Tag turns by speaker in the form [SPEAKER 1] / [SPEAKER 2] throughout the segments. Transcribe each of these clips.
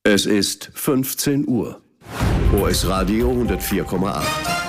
[SPEAKER 1] Es ist 15 Uhr. OS Radio 104,8.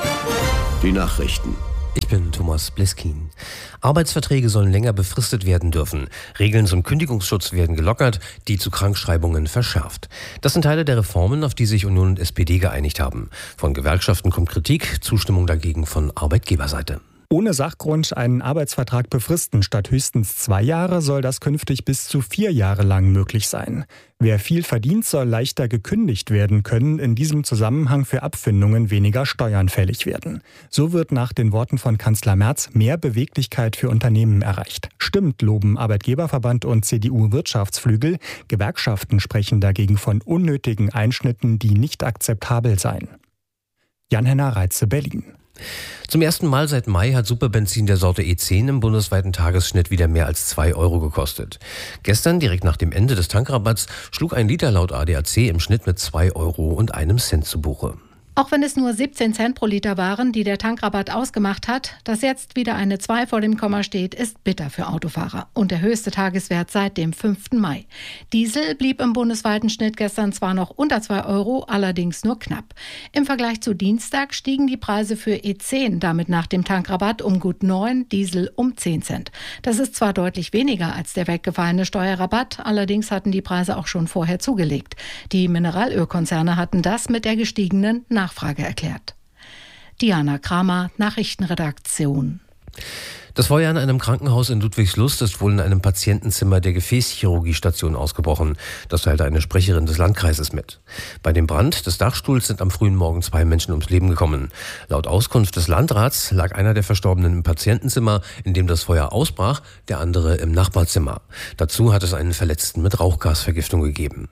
[SPEAKER 1] Die Nachrichten.
[SPEAKER 2] Ich bin Thomas Bliskin. Arbeitsverträge sollen länger befristet werden dürfen. Regeln zum Kündigungsschutz werden gelockert, die zu Krankschreibungen verschärft. Das sind Teile der Reformen, auf die sich Union und SPD geeinigt haben. Von Gewerkschaften kommt Kritik, Zustimmung dagegen von Arbeitgeberseite.
[SPEAKER 3] Ohne Sachgrund einen Arbeitsvertrag befristen statt höchstens 2 Jahre soll das künftig bis zu 4 Jahre lang möglich sein. Wer viel verdient, soll leichter gekündigt werden können, in diesem Zusammenhang für Abfindungen weniger Steuern fällig werden. So wird nach den Worten von Kanzler Merz mehr Beweglichkeit für Unternehmen erreicht. Stimmt, loben Arbeitgeberverband und CDU-Wirtschaftsflügel. Gewerkschaften sprechen dagegen von unnötigen Einschnitten, die nicht akzeptabel seien. Jan-Henner Reitze, Berlin.
[SPEAKER 2] Zum ersten Mal seit Mai hat Superbenzin der Sorte E10 im bundesweiten Tagesschnitt wieder mehr als 2 Euro gekostet. Gestern, direkt nach dem Ende des Tankrabatts, schlug ein Liter laut ADAC im Schnitt mit 2 Euro und einem Cent zu Buche.
[SPEAKER 4] Auch wenn es nur 17 Cent pro Liter waren, die der Tankrabatt ausgemacht hat, dass jetzt wieder eine 2 vor dem Komma steht, ist bitter für Autofahrer. Und der höchste Tageswert seit dem 5. Mai. Diesel blieb im bundesweiten Schnitt gestern zwar noch unter 2 Euro, allerdings nur knapp. Im Vergleich zu Dienstag stiegen die Preise für E10 damit nach dem Tankrabatt um gut 9, Diesel um 10 Cent. Das ist zwar deutlich weniger als der weggefallene Steuerrabatt, allerdings hatten die Preise auch schon vorher zugelegt. Die Mineralölkonzerne hatten das mit der gestiegenen Nachfrage erklärt. Diana Kramer, Nachrichtenredaktion.
[SPEAKER 2] Das Feuer in einem Krankenhaus in Ludwigslust ist wohl in einem Patientenzimmer der Gefäßchirurgiestation ausgebrochen. Das teilte eine Sprecherin des Landkreises mit. Bei dem Brand des Dachstuhls sind am frühen Morgen 2 Menschen ums Leben gekommen. Laut Auskunft des Landrats lag einer der Verstorbenen im Patientenzimmer, in dem das Feuer ausbrach, der andere im Nachbarzimmer. Dazu hat es einen Verletzten mit Rauchgasvergiftung gegeben.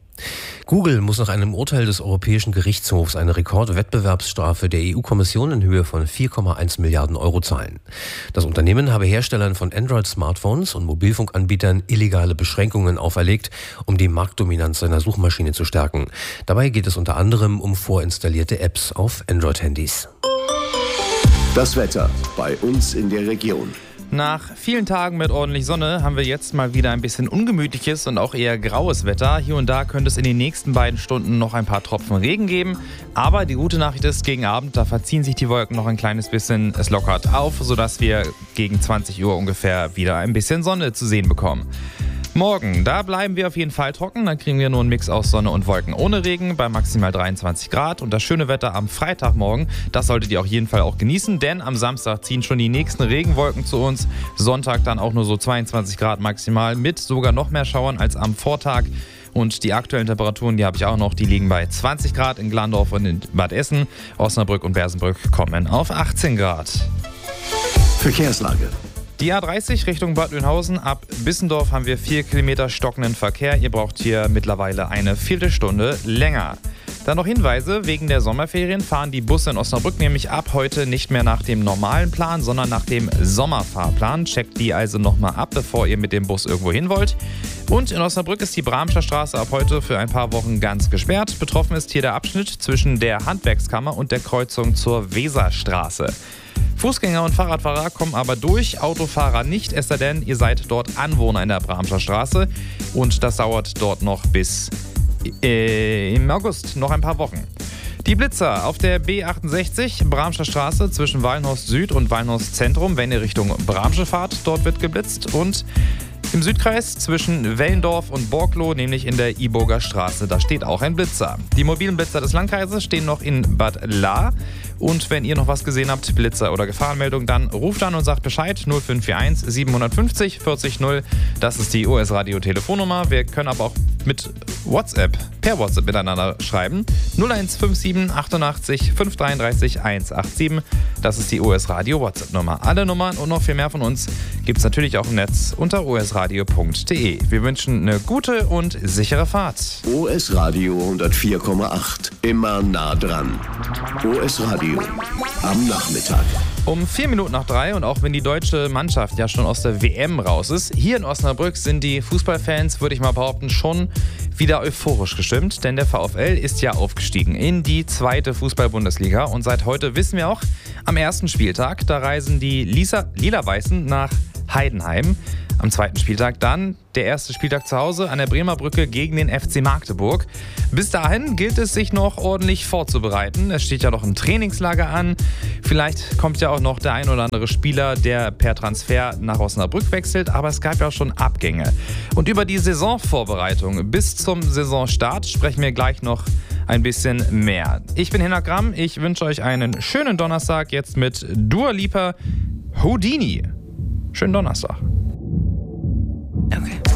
[SPEAKER 2] Google muss nach einem Urteil des Europäischen Gerichtshofs eine Rekordwettbewerbsstrafe der EU-Kommission in Höhe von 4,1 Milliarden Euro zahlen. Das Unternehmen habe Herstellern von Android-Smartphones und Mobilfunkanbietern illegale Beschränkungen auferlegt, um die Marktdominanz seiner Suchmaschine zu stärken. Dabei geht es unter anderem um vorinstallierte Apps auf Android-Handys.
[SPEAKER 1] Das Wetter bei uns in der Region.
[SPEAKER 5] Nach vielen Tagen mit ordentlich Sonne haben wir jetzt mal wieder ein bisschen ungemütliches und auch eher graues Wetter. Hier und da könnte es in den nächsten beiden Stunden noch ein paar Tropfen Regen geben. Aber die gute Nachricht ist, gegen Abend, da verziehen sich die Wolken noch ein kleines bisschen. Es lockert auf, sodass wir gegen 20 Uhr ungefähr wieder ein bisschen Sonne zu sehen bekommen. Morgen, da bleiben wir auf jeden Fall trocken, dann kriegen wir nur einen Mix aus Sonne und Wolken ohne Regen bei maximal 23 Grad. Und das schöne Wetter am Freitagmorgen, das solltet ihr auf jeden Fall auch genießen, denn am Samstag ziehen schon die nächsten Regenwolken zu uns. Sonntag dann auch nur so 22 Grad maximal mit sogar noch mehr Schauern als am Vortag. Und die aktuellen Temperaturen, die habe ich auch noch, die liegen bei 20 Grad in Glandorf und in Bad Essen. Osnabrück und Bersenbrück kommen auf 18 Grad.
[SPEAKER 1] Verkehrslage.
[SPEAKER 5] Die A30 Richtung Bad Oeynhausen ab Bissendorf haben wir 4 Kilometer stockenden Verkehr. Ihr braucht hier mittlerweile eine Viertelstunde länger. Dann noch Hinweise, wegen der Sommerferien fahren die Busse in Osnabrück nämlich ab heute nicht mehr nach dem normalen Plan, sondern nach dem Sommerfahrplan. Checkt die also nochmal ab, bevor ihr mit dem Bus irgendwo hin wollt. Und in Osnabrück ist die Bramscher Straße ab heute für ein paar Wochen ganz gesperrt. Betroffen ist hier der Abschnitt zwischen der Handwerkskammer und der Kreuzung zur Weserstraße. Fußgänger und Fahrradfahrer kommen aber durch, Autofahrer nicht, es sei denn, ihr seid dort Anwohner in der Bramscher Straße und das dauert dort noch bis im August, noch ein paar Wochen. Die Blitzer auf der B68 Bramscher Straße zwischen Wallenhorst Süd und Wallenhorst Zentrum, wenn ihr Richtung Bramsche fahrt, dort wird geblitzt und im Südkreis zwischen Wellendorf und Borkloh, nämlich in der Iburger Straße, da steht auch ein Blitzer. Die mobilen Blitzer des Landkreises stehen noch in Bad Lahr. Und wenn ihr noch was gesehen habt, Blitzer oder Gefahrenmeldung, dann ruft an und sagt Bescheid. 0541 750 40 0. Das ist die OS Radio Telefonnummer. Wir können aber auch per WhatsApp miteinander schreiben. 0157 88 533 187. Das ist die OS Radio WhatsApp Nummer. Alle Nummern und noch viel mehr von uns gibt es natürlich auch im Netz unter osradio.de. Wir wünschen eine gute und sichere Fahrt.
[SPEAKER 1] OS Radio 104,8. Immer nah dran. OS Radio am Nachmittag.
[SPEAKER 5] Um 4 Minuten nach 3 und auch wenn die deutsche Mannschaft ja schon aus der WM raus ist, hier in Osnabrück sind die Fußballfans, würde ich mal behaupten, schon wieder euphorisch gestimmt, denn der VfL ist ja aufgestiegen in die 2. Fußball-Bundesliga und seit heute wissen wir auch, am ersten Spieltag, da reisen die Lila-Weißen nach Heidenheim. Am zweiten Spieltag dann der erste Spieltag zu Hause an der Bremer Brücke gegen den FC Magdeburg. Bis dahin gilt es, sich noch ordentlich vorzubereiten. Es steht ja noch ein Trainingslager an. Vielleicht kommt ja auch noch der ein oder andere Spieler, der per Transfer nach Osnabrück wechselt. Aber es gab ja auch schon Abgänge. Und über die Saisonvorbereitung bis zum Saisonstart sprechen wir gleich noch ein bisschen mehr. Ich bin Hinak Gramm. Ich wünsche euch einen schönen Donnerstag jetzt mit Dua Lipa Houdini. Schönen Donnerstag.
[SPEAKER 6] Okay.